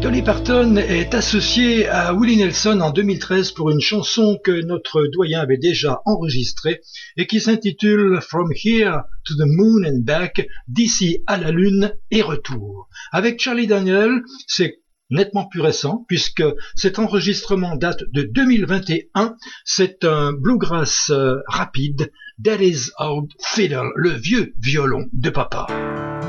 Dolly Parton est associée à Willie Nelson en 2013 pour une chanson que notre doyen avait déjà enregistrée et qui s'intitule From Here to the Moon and Back, d'ici à la Lune et retour. Avec Charlie Daniel, c'est nettement plus récent puisque cet enregistrement date de 2021. C'est un bluegrass rapide, That Is Our Fiddle, le vieux violon de papa.